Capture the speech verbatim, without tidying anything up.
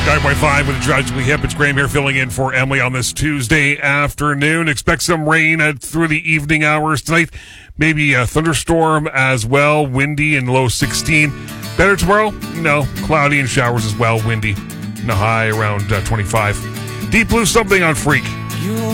nine point five with the Tragically Hip. It's Graham here filling in for Emily on this Tuesday afternoon. Expect some rain uh, through the evening hours tonight. Maybe a thunderstorm as well. Windy and low sixteen. Better tomorrow? No. Cloudy and showers as well. Windy. And a high around uh, twenty-five. Deep Blue Something on Freak.